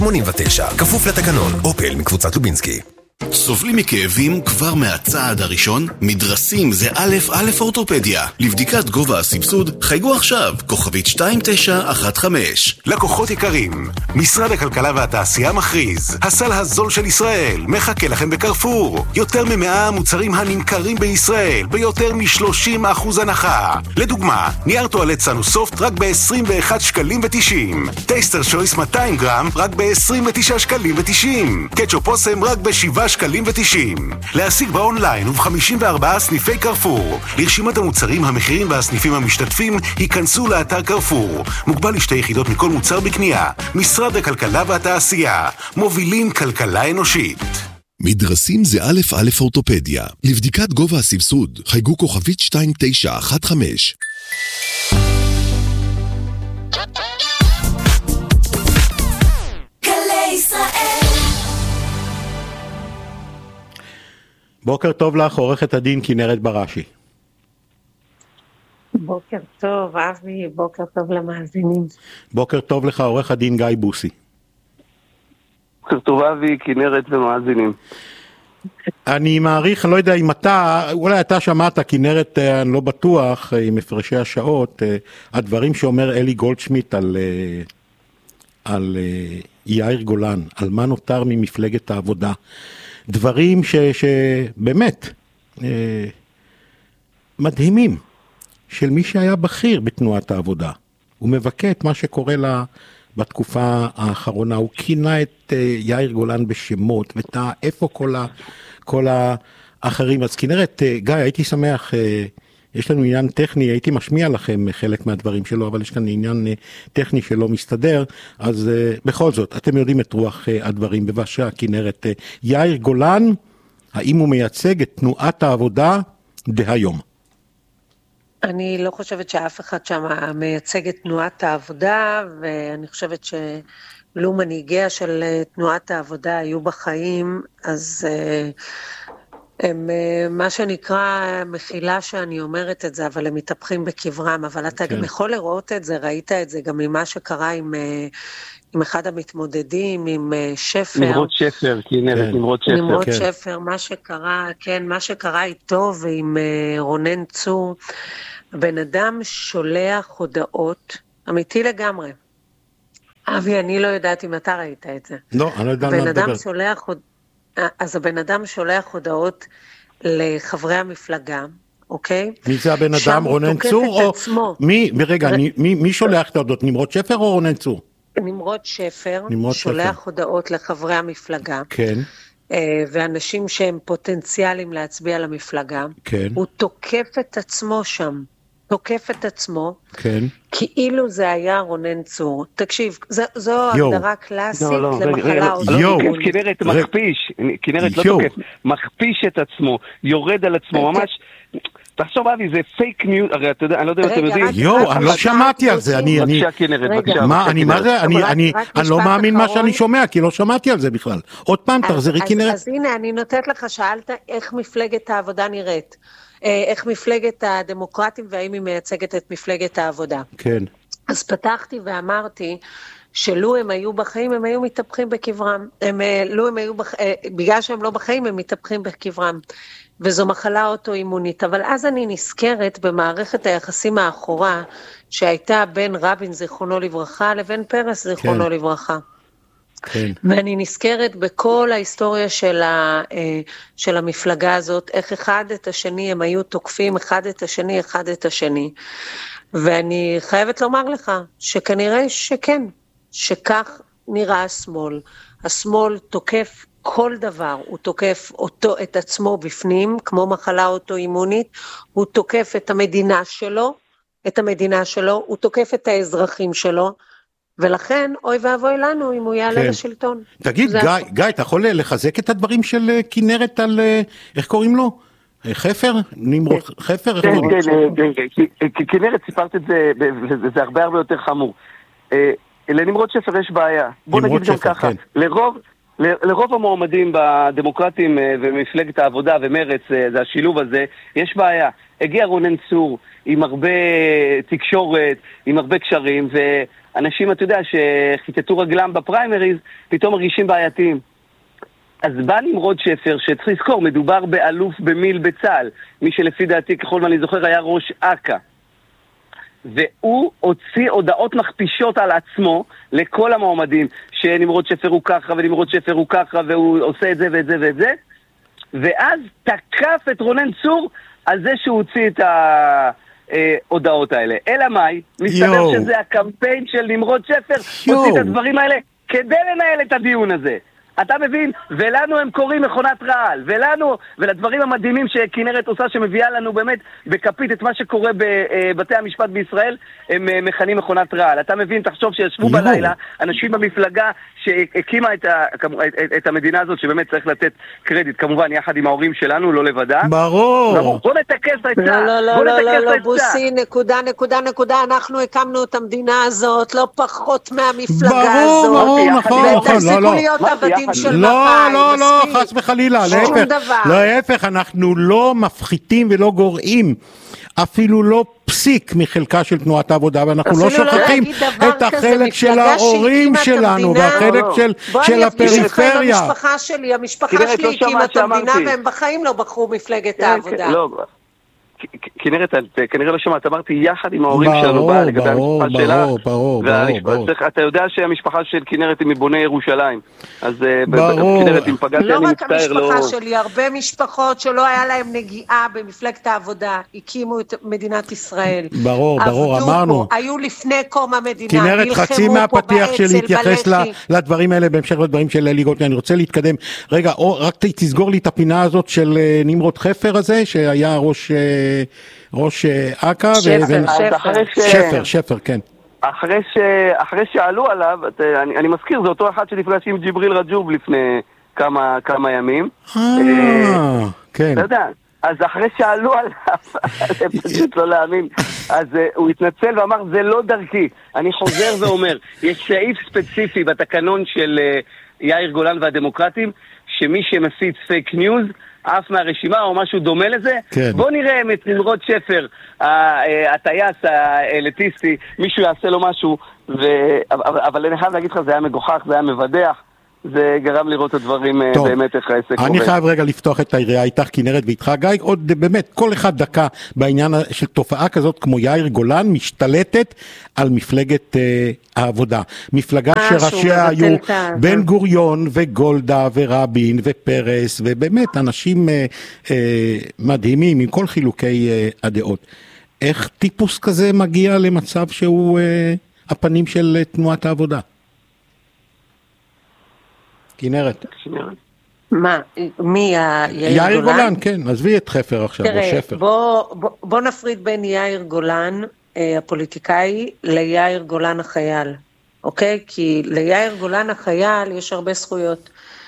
89, כפוף לתקנון, אופל מקבוצת לובינסקי. סובלים מכאבים כבר מהצעד הראשון? מדרסים זה א' אורתופדיה. לבדיקת גובה הסבסוד חייגו עכשיו, כוכבית 2915. לקוחות יקרים, משרד הכלכלה והתעשייה מכריז, הסל הזול של ישראל מחכה לכם בקרפור. יותר מ100 מוצרים הנמכרים בישראל ביותר מ30% הנחה. לדוגמה, נייר טואלט סנוסופט רק ב-21 שקלים ו90. טייסטר שויס 200 גרם רק ב-29 שקלים ו90. קטשופ אוסם רק ב7 שקלים ו90. להשיג באונליין וב-54 סניפי קרפור. לרשימת המוצרים, המחירים והסניפים המשתתפים היכנסו לאתר קרפור. מוגבל לשתי יחידות מכל מוצר בקנייה. משרד הכלכלה והתעשייה. מובילים כלכלה אנושית. מדרסים זה א' אורתופדיה. לבדיקת גובה הסבסוד חייגו כוכבית 2915. בוקר טוב לך, עורכת הדין כנרת בראשי. בוקר טוב, אבי, בוקר טוב למאזינים. בוקר טוב לך, עורך הדין גיא בוסי. בוקר טוב, אבי, כנרת ומאזינים. אני מעריך, אני לא יודע אם אתה, אולי אתה שמעת, כנרת, אני לא בטוח, עם הפרשי השעות, הדברים שאומר אלי גולדשמיט על יאיר גולן, על מה נותר ממפלגת העבודה. דברים שבאמת מדהימים של מי שהיה בכיר בתנועת העבודה. הוא מבקר את מה שקורה לה בתקופה האחרונה. הוא כינה את יאיר גולן בשמות, ואתה איפה כל האחרים. אז כנרת, גיא, הייתי שמח, יש לנו עניין טכני, הייתי משמיע לכם חלק מהדברים שלו, אבל יש כאן עניין טכני שלא מסתדר, אז בכל זאת, אתם יודעים את רוח הדברים. בבקשה, כנרת, יאיר גולן, האם הוא מייצג את תנועת העבודה דהיום? אני לא חושבת שאף אחד שם מייצג את תנועת העבודה, ואני חושבת שלו מנהיגיה של תנועת העבודה היו בחיים, אז הם, מה שנקרא, מחילה שאני אומרת את זה, אבל הם מתהפכים בקברם, אבל אתה גם יכול לראות את זה, ראית את זה גם ממה שקרה עם אחד המתמודדים, עם שפר. נמרוד שפר, כנרת, נמרוד שפר. נמרוד שפר, מה שקרה, כן, מה שקרה איתו ועם רונן צור, הבן אדם שולח הודעות, אמיתי לגמרי. אבי, אני לא יודעת אם אתה ראית את זה. לא, אני לא יודע מה לדבר. אז הבן אדם שולח הודעות לחברי המפלגה, אוקיי? מי זה הבן אדם? רונן צור? או מי שולח את ההודעות? נמרוד שפר או רונן צור? נמרוד שפר שולח הודעות לחברי המפלגה. כן. ואנשים שהם פוטנציאלים להצביע למפלגה. כן. הוא תוקף את עצמו שם. תוקף את עצמו. כן. כאילו זה היה רונן צור. תקשיב, זו הגדרה קלאסית למחלה אוטואימונית. כנרת מכפיש, כנרת לא תוקף, מכפיש את עצמו, יורד על עצמו, ממש. תחשוב, אבי, זה פייק ניוז, הרי אתה יודע, אני לא יודע אם אתם יודעים. אני לא שמעתי על זה, אני לא מאמין מה שאני שומע, כי לא שמעתי על זה בכלל. עוד פעם, תחזרי כנרת. אז הנה, אני נותנת לך, שאלת איך מפלגת העבודה נראית. איך מפלגת הדמוקרטים והאם היא מייצגת את מפלגת העבודה. כן. אז פתחתי ואמרתי שלו הם היו בחיים, הם היו מתהפכים בקברם. בגלל שהם לא בחיים, הם מתהפכים בקברם. וזו מחלה אוטואימונית. אבל אז אני נזכרת במערכת היחסים האחורה, שהייתה בין רבין זיכרונו לברכה, לבין פרס זיכרונו לברכה. כן. ואני נזכרת בכל ההיסטוריה של המפלגה הזאת, איך אחד את השני, הם היו תוקפים אחד את השני. ואני חייבת לומר לך, שכנראה שכן, שכך נראה השמאל. השמאל תוקף כל דבר, הוא תוקף את עצמו בפנים, כמו מחלה אוטואימונית, הוא תוקף את המדינה שלו, הוא תוקף את האזרחים שלו, ולכן, אוי ואבוי לנו אם הוא יעלה לשלטון. תגיד, גיא, אתה יכול לחזק את הדברים של כנרת על, איך קוראים לו? חפר? נמרוד חפר? כן, כנרת סיפרת את זה, וזה הרבה יותר חמור. לנמרוד שפר יש בעיה. בוא נגיד גם ככה, לרוב המועמדים בדמוקרטים ומפלגת העבודה ומרץ, זה השילוב הזה, יש בעיה. הגיע רונן צור עם הרבה תקשורת, עם הרבה קשרים, אנשים, אתה יודע, שחיטטו רגלם בפריימריז, פתאום מרגישים בעייתיים. אז בא נמרוד שפר, שצריך לזכור, מדובר באלוף במיל בצה"ל, מי שלפי דעתי, ככל אני זוכר, היה ראש אכ"א. והוא הוציא הודעות מכפישות על עצמו לכל המועמדים, שנמרוד שפר הוא ככה, ונמרוד שפר הוא ככה, והוא עושה את זה ואת זה ואת זה, ואז תקף את רונן צור על זה שהוא הוציא את ההודעות האלה. אלא מאי? מסתבר שזה הקמפיין של נמרוד שפר, הוציא את הדברים האלה כדי לנהל את הדיון הזה. אתה מבין? ולנו הם קוראים מכונת רעל, ולדברים המדהימים שכנרת עושה, שמביאה לנו באמת בכפית את מה שקורה בבתי המשפט בישראל, הם מכנים מכונת רעל. אתה מבין? תחשוב שישבו בלילה אנשים במפלגה שהקימה את המדינה הזאת, שבאמת צריך לתת קרדיט, כמובן יחד עם ההורים שלנו, לא לבדה. ברור. בוא נתקס את העצה. לא, בוסי, נקודה, אנחנו הקמנו את המדינה הזאת, לא פחות מהמפלגה הזאת. ברור, נכון. ותפסיקו להיות עבדים של מפאי. לא, חס וחלילה, להפך, אנחנו לא מפחיתים ולא גורעים אפילו לא פסיק מחלקה של תנועת העבודה, ואנחנו לא שוכחים את החלק של ההורים שלנו, והחלק של הפריפריה. המשפחה שלי הקימה את המדינה, והם בחיים לא בחרו מפלגת העבודה. כנרת, כנראה לא שמעת, אמרתי יחד עם ההורים שלנו באה לגבי המשפחה שלה. ברור. אתה יודע שהמשפחה של כנרת היא מבוני ירושלים. אז כנרת, אם פגעתי, לא אני רק מצטער. המשפחה שלי, הרבה משפחות שלא היה להם נגיעה במפלגת העבודה, הקימו את מדינת ישראל. ברור, אמרנו. היו לפני קום המדינה, כנרת, חצי מהפתיח שלי התייחס לדברים האלה, בהמשך לדברים של אלי גולדמן. אני רוצה להתקדם. רגע, רק תסגור לי את הפינה הזאת של נמרוד חפר הזה, שהיה ראש אכ"א, שפר, כן. אחרי שעלו עליו, אני מזכיר, זה אותו אחד שנפגש עם ג'יבריל רג'וב לפני כמה ימים. כן. אתה יודע, אז אחרי שעלו עליו, זה פשוט לא להאמין, אז הוא התנצל ואמר, זה לא דרכי. אני חוזר ואומר, יש סעיף ספציפי בתקנון של יאיר גולן והדמוקרטים, שמי שמפיץ פייק ניוז, אף מהרשימה או משהו דומה לזה. כן. בוא נראה את נמרוד שפר, הטייס האליטיסטי, מישהו יעשה לו משהו, אבל אני חייב להגיד לך, זה היה מגוחך, זה היה מבדח, זה גרם לראות את הדברים באמת איך העסק עובד. אני חייב רגע לפתוח את היריעה איתך כנרת ואיתך גיא, עוד באמת כל אחד דקה בעניין של תופעה כזאת כמו יאיר גולן משתלטת על מפלגת העבודה. מפלגה שראשיה היו בן גוריון וגולדה ורבין ופרס, ובאמת אנשים מדהימים עם כל חילוקי הדעות. איך טיפוס כזה מגיע למצב שהוא הפנים של תנועת העבודה? כנרת. מה? מי? יאיר גולן, כן, עזבי את חפר עכשיו, או שפר. בוא נפריד בין יאיר גולן, הפוליטיקאי, ליאיר גולן החייל, אוקיי? כי ליאיר גולן החייל יש הרבה זכויות,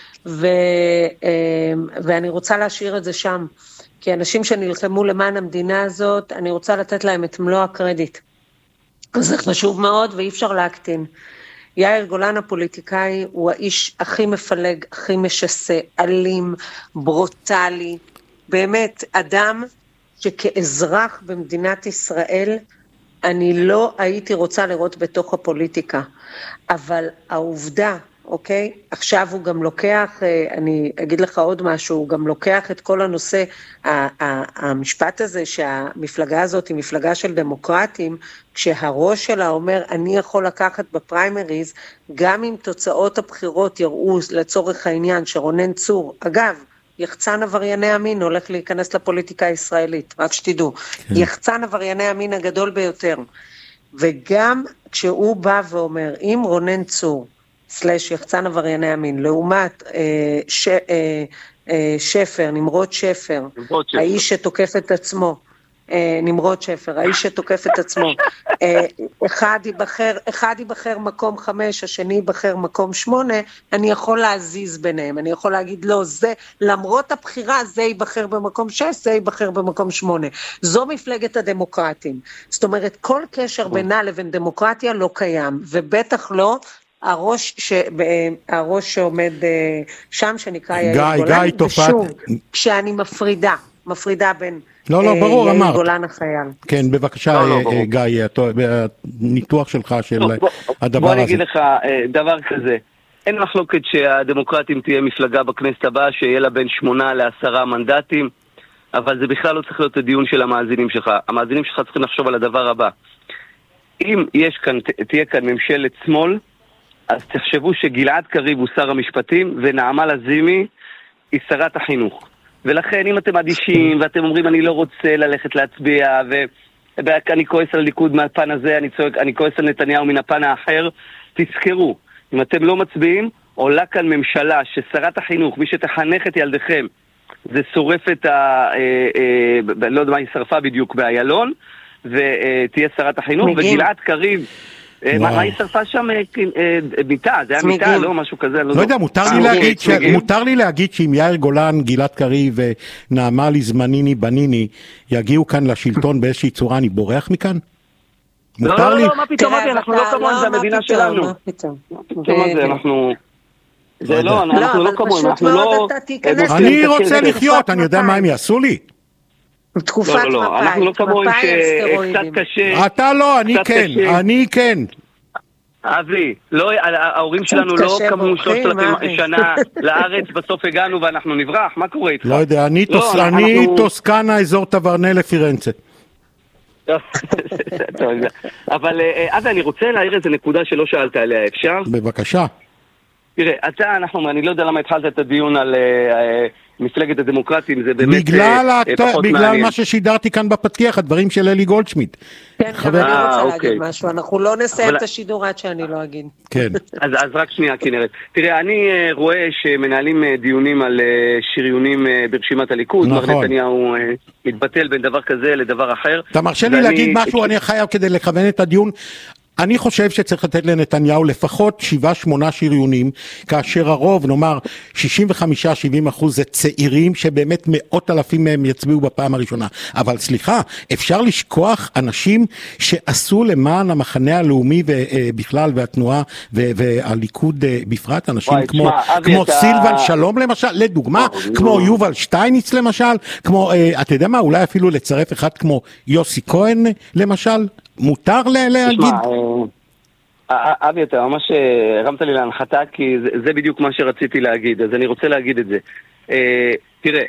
ואני רוצה להשאיר את זה שם, כי אנשים שנלחמו למען המדינה הזאת, אני רוצה לתת להם את מלוא הקרדיט. זה חשוב מאוד ואי אפשר להקטין. יאיר גולן הפוליטיקאי הוא האיש הכי מפלג, הכי משסה, אלים, ברוטלי, באמת אדם שכאזרח במדינת ישראל, אני לא הייתי רוצה לראות בתוך הפוליטיקה, אבל העובדה, אוקיי? עכשיו הוא גם לוקח, אני אגיד לך עוד משהו, הוא גם לוקח את כל הנושא, המשפט הזה שהמפלגה הזאת היא מפלגה של דמוקרטים, כשהראש שלה אומר, אני יכול לקחת בפריימריז, גם אם תוצאות הבחירות יראו לצורך העניין שרונן צור, אגב, יחצן עברייני המין הולך להיכנס לפוליטיקה הישראלית, רק שתדעו, יחצן עברייני המין הגדול ביותר, וגם כשהוא בא ואומר, אם רונן צור, סלש יחצן עברייני המין, לעומת שפר, נמרוד שפר, האיש שתוקף את עצמו, נמרוד שפר, האיש שתוקף את עצמו, אחד ייבחר מקום 5, השני ייבחר מקום 8, אני יכול להזיז ביניהם, אני יכול להגיד לא, זה, למרות הבחירה, זה ייבחר במקום 6, זה ייבחר במקום 8, זו מפלגת הדמוקרטים, זאת אומרת, כל קשר בינה לבין דמוקרטיה לא קיים, ובטח לא, הראש שעומד שם שנקרא יאיר גולן, ושוב, כשאני מפרידה מפרידה בין ברור, יאיר אמרת. גולן החייל. כן, בבקשה, גיא, הניתוח שלך של הדבר בוא הזה. אני אגיד לך דבר כזה. אין מחלוקת שהדמוקרטים תהיה מפלגה בכנסת הבאה, שיהיה לה בין 8 ל10 מנדטים, אבל זה בכלל לא צריך להיות הדיון של המאזינים שלך. המאזינים שלך צריכים לחשוב על הדבר הבא. אם תהיה כאן ממשלת שמאל, אז תחשבו שגלעד קריב הוא שר המשפטים, ונעמה לזימי היא שרת החינוך. ולכן אם אתם אדישים, ואתם אומרים אני לא רוצה ללכת להצביע, ואני כועס על הליכוד מהפן הזה, אני כועס על נתניהו מן הפן האחר, תזכרו, אם אתם לא מצביעים, עולה כאן ממשלה ששרת החינוך, מי שתחנך את ילדיכם, זה שורף את לא יודע מה היא שרפה בדיוק באיילון, ותהיה שרת החינוך, וגלעד קריב, מה היא שרפה שם? מיטה, זה היה מיטה, לא משהו כזה. לא יודע, מותר לי להגיד שאם יאיר גולן, גלעד קריב ונעמה לזמניני בניני יגיעו כאן לשלטון באיזושהי צורה, אני בורח מכאן? מותר לי? לא, מה פתאום, אנחנו לא כמוהם, זה המדינה שלנו. מה פתאום זה, אנחנו... זה לא, אנחנו לא כמוהם, אנחנו לא... אני רוצה לחיות, אני יודע מה הם יעשו לי. תקופת מפאי, אנחנו לא כמוהם שקצת קשה. אתה לא, אני כן. אבי, ההורים שלנו לא כמו 3,000 שנה לארץ, בסוף הגענו ואנחנו נברח, מה קורה איתך? לא יודע, אני טוסקנה, אזור טברנלה, פירנצה. אבל אבי, אני רוצה להעיר איזה נקודה שלא שאלת עליה, אפשר? בבקשה. תראה, אני לא יודע למה התחלת את הדיון על מפלגת הדמוקרטים, זה באמת פחות מעניין. בגלל מה ששידרתי כאן בפתיח, הדברים של אלי גולדשמיט. כן, אני רוצה להגיד משהו, אנחנו לא נסיים את השידור עד שאני לא אגיד. כן. אז רק שנייה, כנרת. תראה, אני רואה שמנהלים דיונים על שריונים ברשימת הליכוד, מר נתניהו מתבטל בין דבר כזה לדבר אחר. אתה מרשה לי להגיד משהו, אני חייב כדי לכוון את הדיון. אני חושב שצריך לתת לנתניהו לפחות 7-8 שריונים, כאשר הרוב, נאמר 65-70% זה צעירים שבאמת 100,000 מהם יצביעו בפעם הראשונה. אבל סליחה, אפשר לשכוח אנשים שעשו למען המחנה הלאומי בכלל והתנועה והליכוד בפרט, אנשים כמו סילבן שלום למשל, לדוגמה, כמו יובל שטייניץ למשל, כמו, אתה יודע מה, אולי אפילו לצרף אחד כמו יוסי כהן למשל, מותר להגיד? אבי, אתה ממש הרמת לי להנחתה, כי זה בדיוק מה שרציתי להגיד, אז אני רוצה להגיד את זה. תראה,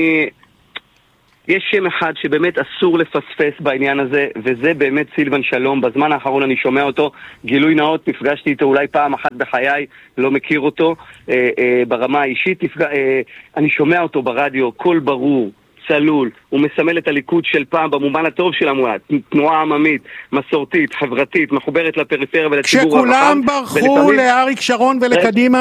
יש שם אחד שבאמת אסור לפספס בעניין הזה, וזה באמת סילבן שלום. בזמן האחרון אני שומע אותו, גילוי נאות, נפגשתי איתו אולי פעם אחת בחיי, לא מכיר אותו ברמה האישית, אני שומע אותו ברדיו, קול ברור, צלול, הוא מסמל את הליכוד של פעם במובן הטוב של המועד, תנועה עממית, מסורתית, חברתית, מחוברת לפריפריה ולציבור הרחב. כשכולם ברחו לאריק שרון ולקדימה